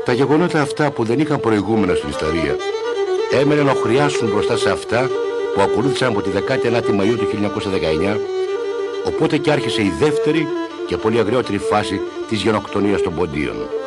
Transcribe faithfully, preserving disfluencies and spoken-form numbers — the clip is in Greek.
Τα γεγονότα αυτά που δεν είχαν προηγούμενα στην ιστορία έμεναν να οχριάσουν μπροστά σε αυτά που ακολούθησαν από τη δεκάτη ένατη Μαΐου του χίλια εννιακόσια δεκαεννιά, οπότε και άρχισε η δεύτερη και πολύ αγριότερη φάση της γενοκτονίας των Ποντίων.